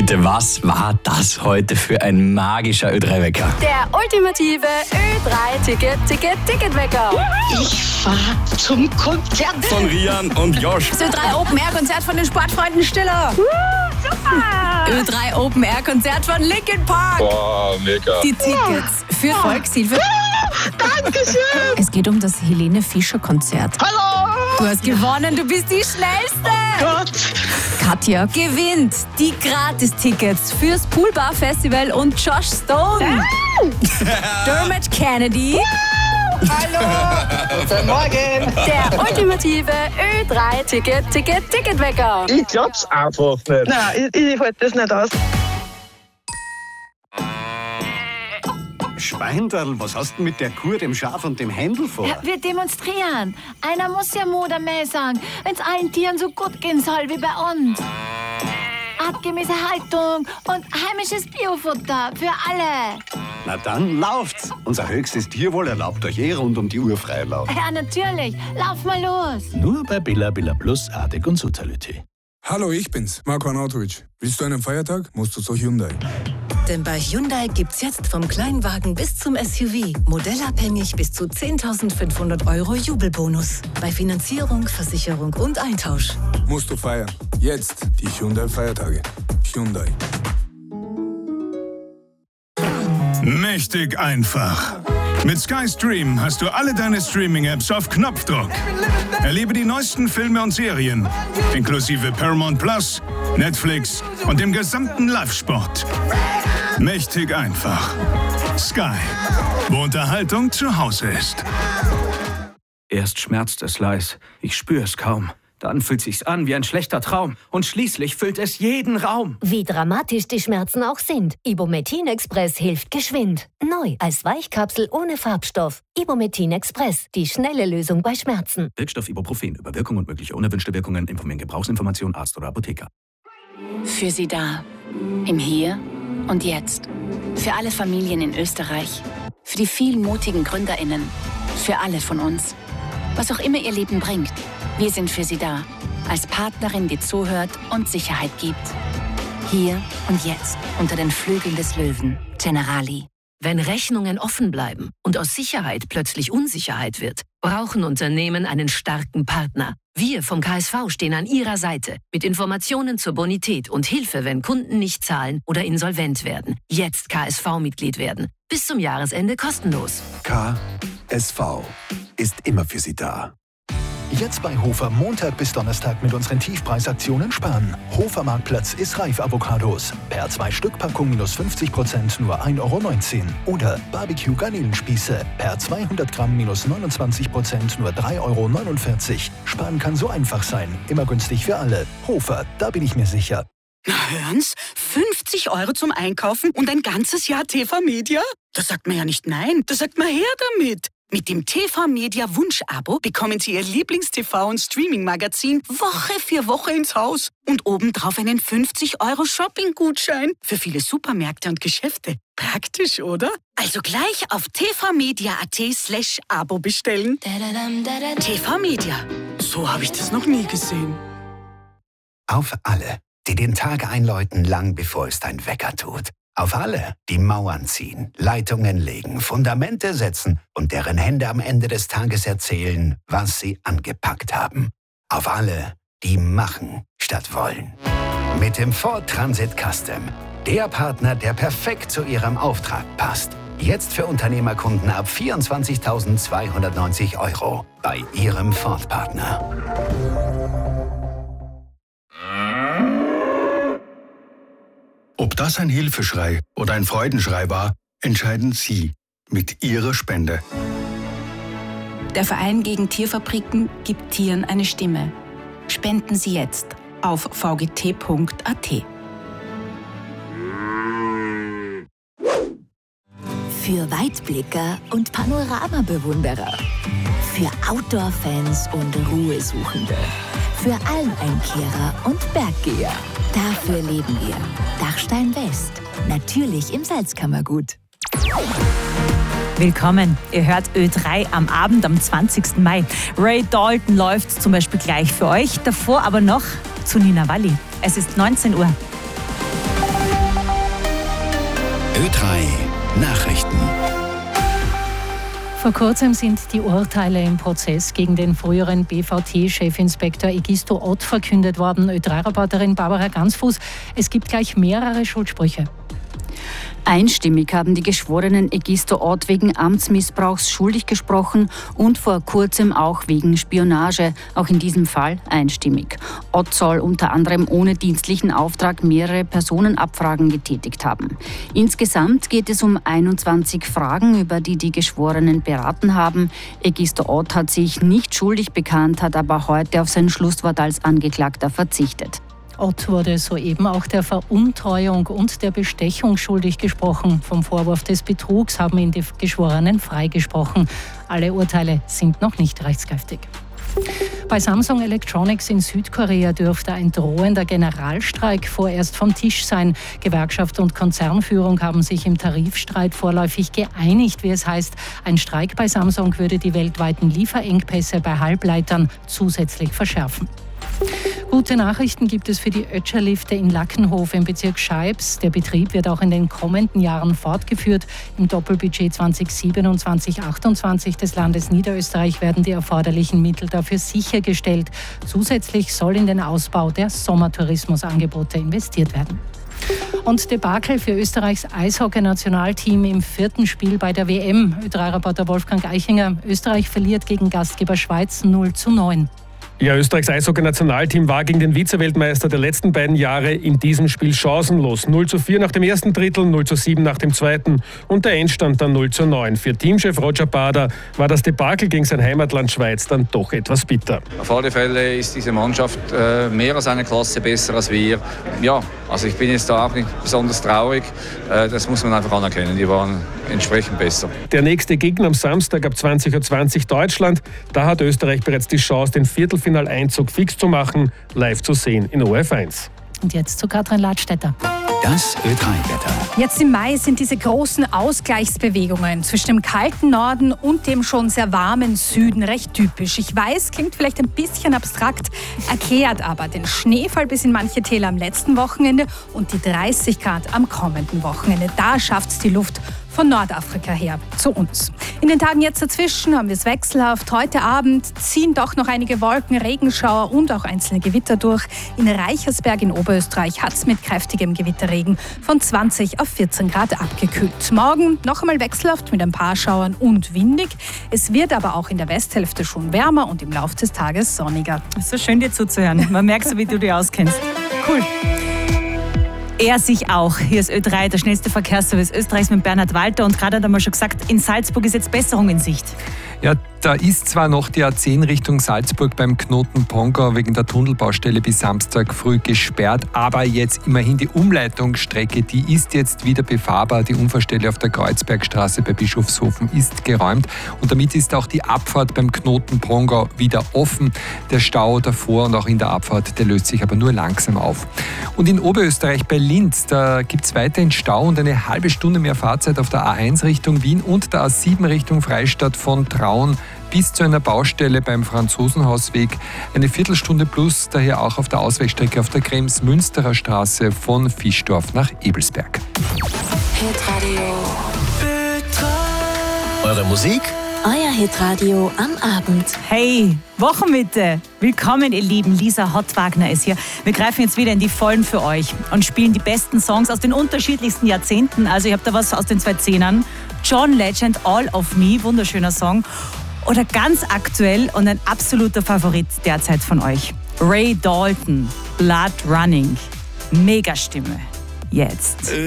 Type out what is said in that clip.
Bitte, was war das heute für ein magischer Ö3-Wecker? Der ultimative Ö3-Ticket-Ticket-Ticket-Wecker. Ich fahr zum Konzert. Von Rian und Josh. Das Ö3 Open-Air-Konzert von den Sportfreunden Stiller. Super! Ö3 Open-Air-Konzert von Linkin Park. Boah, mega. Die Tickets für Volkshilfe. Dankeschön. Es geht um das Helene Fischer-Konzert. Hallo. Du hast gewonnen, du bist die Schnellste. Gott. Katja gewinnt die Gratis-Tickets fürs Poolbar Festival und Josh Stone. Dermot Kennedy. Hallo. Guten Morgen. Der ultimative Ö3-Ticket-Ticket-Ticket-Wecker. Ich glaub's einfach nicht. Nein, ich halte das nicht aus. Schweinderl, was hast du mit der Kuh, dem Schaf und dem Händel vor? Ja, wir demonstrieren. Einer muss ja Mut mehr sagen, wenn es allen Tieren so gut gehen soll wie bei uns. Artgemäße Haltung und heimisches Biofutter für alle. Na dann lauft's. Unser höchstes Tierwohl erlaubt euch rund um die Uhr Freilauf. Ja, natürlich. Lauf mal los. Nur bei Billa Billa Plus, Artig und Sutality. Hallo, ich bin's, Marco Arnautovic. Willst du einen Feiertag? Musst du zu Hyundai. Denn bei Hyundai gibt's jetzt vom Kleinwagen bis zum SUV modellabhängig bis zu 10.500 € Jubelbonus. Bei Finanzierung, Versicherung und Eintausch. Musst du feiern. Jetzt die Hyundai-Feiertage. Hyundai. Mächtig einfach. Mit Sky Stream hast du alle deine Streaming-Apps auf Knopfdruck. Erlebe die neuesten Filme und Serien, inklusive Paramount Plus, Netflix und dem gesamten Live-Sport. Mächtig einfach. Sky, wo Unterhaltung zu Hause ist. Erst schmerzt es leis, ich spüre es kaum. Dann fühlt sich's an wie ein schlechter Traum und schließlich füllt es jeden Raum. Wie dramatisch die Schmerzen auch sind, Ibumetin Express hilft geschwind. Neu als Weichkapsel ohne Farbstoff. Ibumetin Express, die schnelle Lösung bei Schmerzen. Wirkstoff Ibuprofen, über Wirkung und mögliche unerwünschte Wirkungen informieren Gebrauchsinformation Arzt oder Apotheker. Für Sie da, im Hier und Jetzt. Für alle Familien in Österreich. Für die vielen mutigen GründerInnen. Für alle von uns. Was auch immer Ihr Leben bringt. Wir sind für Sie da. Als Partnerin, die zuhört und Sicherheit gibt. Hier und jetzt. Unter den Flügeln des Löwen. Generali. Wenn Rechnungen offen bleiben und aus Sicherheit plötzlich Unsicherheit wird, brauchen Unternehmen einen starken Partner. Wir vom KSV stehen an Ihrer Seite mit Informationen zur Bonität und Hilfe, wenn Kunden nicht zahlen oder insolvent werden. Jetzt KSV-Mitglied werden. Bis zum Jahresende kostenlos. KSV ist immer für Sie da. Jetzt bei Hofer Montag bis Donnerstag mit unseren Tiefpreisaktionen sparen. Hofer Marktplatz ist reif Avocados. Per 2 Stück Packung minus 50% nur 1,19 € Oder Barbecue Garnelenspieße. Per 200 Gramm minus 29% nur 3,49 €. Sparen kann so einfach sein. Immer günstig für alle. Hofer, da bin ich mir sicher. Na hören's, 50 € zum Einkaufen und ein ganzes Jahr TV Media? Da sagt man ja nicht nein, da sagt man her damit. Mit dem TV Media Wunsch-Abo bekommen Sie Ihr Lieblings-TV- und Streaming-Magazin Woche für Woche ins Haus und obendrauf einen 50 € Shopping-Gutschein für viele Supermärkte und Geschäfte. Praktisch, oder? Also gleich auf tvmedia.at/Abo bestellen. TV Media, so habe ich das noch nie gesehen. Auf alle, die den Tag einläuten, lang bevor es dein Wecker tut. Auf alle, die Mauern ziehen, Leitungen legen, Fundamente setzen und deren Hände am Ende des Tages erzählen, was sie angepackt haben. Auf alle, die machen statt wollen. Mit dem Ford Transit Custom. Der Partner, der perfekt zu Ihrem Auftrag passt. Jetzt für Unternehmerkunden ab 24.290 € bei Ihrem Ford-Partner. Ob das ein Hilfeschrei oder ein Freudenschrei war, entscheiden Sie mit Ihrer Spende. Der Verein gegen Tierfabriken gibt Tieren eine Stimme. Spenden Sie jetzt auf vgt.at. Für Weitblicker und Panoramabewunderer. Für Outdoor-Fans und Ruhesuchende. Für Almeinkehrer und Berggeher. Dafür leben wir. Dachstein West. Natürlich im Salzkammergut. Willkommen. Ihr hört Ö3 am Abend am 20. Mai. Ray Dalton läuft zum Beispiel gleich für euch. Davor aber noch zu Nina Walli. Es ist 19 Uhr. Ö3 Nachrichten. Vor kurzem sind die Urteile im Prozess gegen den früheren BVT-Chefinspektor Egisto Ott verkündet worden. Ö3-Reporterin Barbara Gansfuß, es gibt gleich mehrere Schuldsprüche. Einstimmig haben die Geschworenen Egisto Ott wegen Amtsmissbrauchs schuldig gesprochen und vor kurzem auch wegen Spionage, auch in diesem Fall einstimmig. Ott soll unter anderem ohne dienstlichen Auftrag mehrere Personenabfragen getätigt haben. Insgesamt geht es um 21 Fragen, über die die Geschworenen beraten haben. Egisto Ott hat sich nicht schuldig bekannt, hat aber heute auf sein Schlusswort als Angeklagter verzichtet. Ott wurde soeben auch der Veruntreuung und der Bestechung schuldig gesprochen. Vom Vorwurf des Betrugs haben ihn die Geschworenen freigesprochen. Alle Urteile sind noch nicht rechtskräftig. Bei Samsung Electronics in Südkorea dürfte ein drohender Generalstreik vorerst vom Tisch sein. Gewerkschaft und Konzernführung haben sich im Tarifstreit vorläufig geeinigt, wie es heißt. Ein Streik bei Samsung würde die weltweiten Lieferengpässe bei Halbleitern zusätzlich verschärfen. Gute Nachrichten gibt es für die Ötscher-Lifte in Lackenhof im Bezirk Scheibs. Der Betrieb wird auch in den kommenden Jahren fortgeführt. Im Doppelbudget 2027/28 des Landes Niederösterreich werden die erforderlichen Mittel dafür sichergestellt. Zusätzlich soll in den Ausbau der Sommertourismusangebote investiert werden. Und Debakel für Österreichs Eishockey-Nationalteam im 4. Spiel bei der WM. Ö3-Reporter Wolfgang Eichinger. Österreich verliert gegen Gastgeber Schweiz 0:9. Ja, Österreichs Eishockey-Nationalteam war gegen den Vizeweltmeister der letzten beiden Jahre in diesem Spiel chancenlos. 0:4 nach dem ersten Drittel, 0:7 nach dem zweiten und der Endstand dann 0:9. Für Teamchef Roger Bader war das Debakel gegen sein Heimatland Schweiz dann doch etwas bitter. Auf alle Fälle ist diese Mannschaft mehr als eine Klasse besser als wir. Ja, also ich bin jetzt da auch nicht besonders traurig. Das muss man einfach anerkennen. Die waren entsprechend besser. Der nächste Gegner am Samstag ab 20:20 Uhr Deutschland. Da hat Österreich bereits die Chance, den Viertelfinaleinzug fix zu machen, live zu sehen in ORF1. Und jetzt zu Katrin Ladstätter. Das Ö3-Wetter. Jetzt im Mai sind diese großen Ausgleichsbewegungen zwischen dem kalten Norden und dem schon sehr warmen Süden recht typisch. Ich weiß, klingt vielleicht ein bisschen abstrakt, erklärt aber den Schneefall bis in manche Täler am letzten Wochenende und die 30 Grad am kommenden Wochenende. Da schafft es die Luft von Nordafrika her zu uns. In den Tagen jetzt dazwischen haben wir es wechselhaft. Heute Abend ziehen doch noch einige Wolken, Regenschauer und auch einzelne Gewitter durch. In Reichersberg in Oberösterreich hat es mit kräftigem Gewitterregen von 20 auf 14 Grad abgekühlt. Morgen noch einmal wechselhaft mit ein paar Schauern und windig. Es wird aber auch in der Westhälfte schon wärmer und im Laufe des Tages sonniger. Es ist so schön, dir zuzuhören. Man merkt so, wie du dich auskennst. Cool. Er sich auch. Hier ist Ö3, der schnellste Verkehrsservice Österreichs mit Bernhard Walter. Und gerade hat er mal schon gesagt, in Salzburg ist jetzt Besserung in Sicht. Ja, da ist zwar noch die A10 Richtung Salzburg beim Knoten Pongau wegen der Tunnelbaustelle bis Samstag früh gesperrt, aber jetzt immerhin die Umleitungsstrecke, die ist jetzt wieder befahrbar. Die Unfallstelle auf der Kreuzbergstraße bei Bischofshofen ist geräumt und damit ist auch die Abfahrt beim Knoten Pongau wieder offen. Der Stau davor und auch in der Abfahrt, der löst sich aber nur langsam auf. Und in Oberösterreich bei Linz, da gibt es weiterhin Stau und eine halbe Stunde mehr Fahrzeit auf der A1 Richtung Wien und der A7 Richtung Freistadt von Traun bis zu einer Baustelle beim Franzosenhausweg. Eine Viertelstunde plus daher auch auf der Ausweichstrecke auf der Krems-Münsterer Straße von Fischdorf nach Ebelsberg. Hitradio Ö3. Eure Musik? Euer Hitradio am Abend. Hey, Wochenmitte. Willkommen, ihr Lieben. Lisa Hottwagner ist hier. Wir greifen jetzt wieder in die Vollen für euch und spielen die besten Songs aus den unterschiedlichsten Jahrzehnten. Also ich habe da was aus den 2010ern. John Legend, All of Me, wunderschöner Song. Oder ganz aktuell und ein absoluter Favorit derzeit von euch. Ray Dalton, Blood Running. Megastimme. Jetzt.